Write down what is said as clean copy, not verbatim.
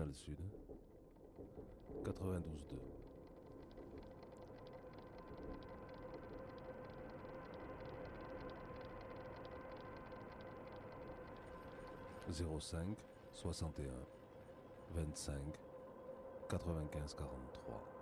Canal Sud, 92.2. Zéro cinq 61 25 95 43.